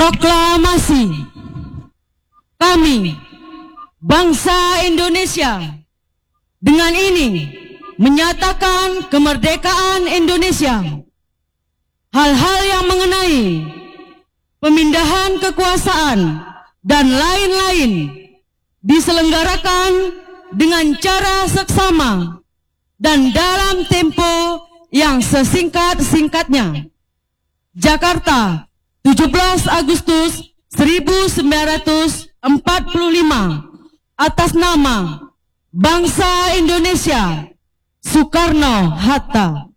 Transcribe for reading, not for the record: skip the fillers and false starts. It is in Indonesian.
Proklamasi. Kami, bangsa Indonesia, dengan ini menyatakan kemerdekaan Indonesia. Hal-hal yang mengenai pemindahan kekuasaan dan lain-lain diselenggarakan dengan cara seksama dan dalam tempo yang sesingkat-singkatnya. Jakarta, 17 Agustus 1945, atas nama bangsa Indonesia, Soekarno-Hatta.